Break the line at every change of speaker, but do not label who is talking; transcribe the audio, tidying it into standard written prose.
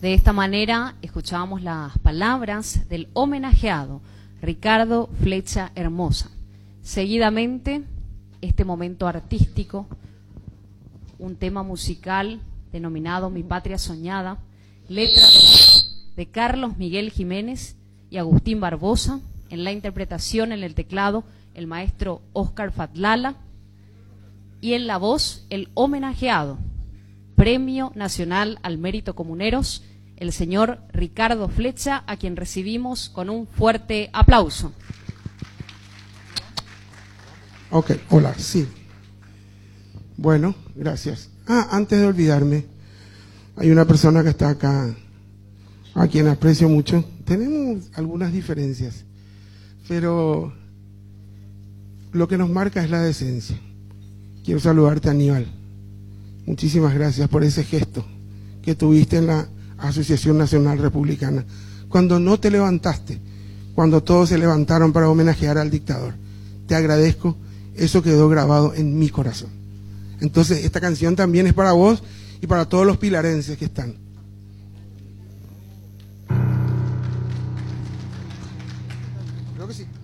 De esta manera escuchábamos las palabras del homenajeado Ricardo Flecha Hermosa. Seguidamente, este momento artístico, un tema musical denominado Mi Patria Soñada, letra de Carlos Miguel Jiménez y Agustín Barbosa, en la interpretación en el teclado el maestro Óscar Fatlala y en la voz el homenajeado, Premio Nacional al Mérito Comuneros, el señor Ricardo Flecha, a quien recibimos con un fuerte aplauso.
Ok, hola, sí. Bueno, gracias. Antes de olvidarme, hay una persona que está acá, a quien aprecio mucho. Tenemos algunas diferencias, pero lo que nos marca es la decencia. Quiero saludarte, Aníbal. Muchísimas gracias por ese gesto que tuviste en la Asociación Nacional Republicana, cuando no te levantaste, cuando todos se levantaron para homenajear al dictador. Te agradezco, eso quedó grabado en mi corazón. Entonces, esta canción también es para vos y para todos los pilarenses que están. Creo que sí.